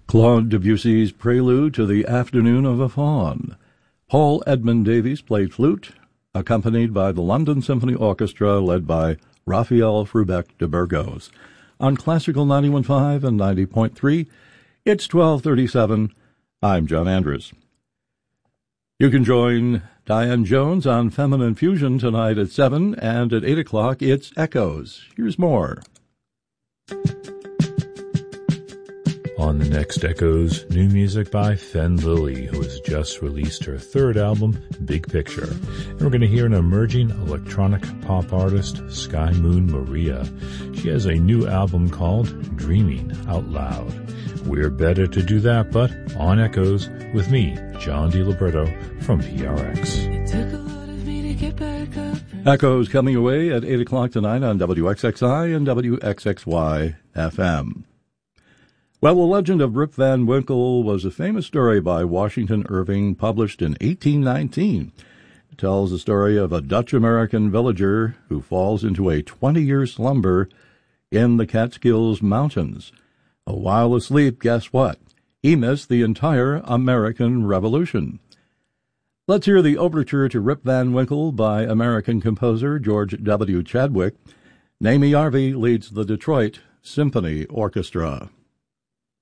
Claude Debussy's Prelude to the Afternoon of a Faun. Paul Edmund Davies played flute, accompanied by the London Symphony Orchestra led by Raphael Frubeck de Burgos. On Classical 91.5 and 90.3, it's 12:37. I'm John Andrews. You can join Diane Jones on Feminine Fusion tonight at 7, and at 8 o'clock it's Echoes. Here's more. On the next Echoes, new music by Fen Lily, who has just released her third album, Big Picture. And we're going to hear an emerging electronic pop artist, Sky Moon Maria. She has a new album called Dreaming Out Loud. We're better to do that, but on Echoes with me, John DiLiberto from PRX. It took a lot of me to get back up. Echoes coming away at 8 o'clock tonight on WXXI and WXXY FM. Well, the legend of Rip Van Winkle was a famous story by Washington Irving, published in 1819. It tells the story of a Dutch-American villager who falls into a 20-year slumber in the Catskills Mountains. While asleep, guess what? He missed the entire American Revolution. Let's hear the overture to Rip Van Winkle by American composer George W. Chadwick. Naomi Arvey leads the Detroit Symphony Orchestra.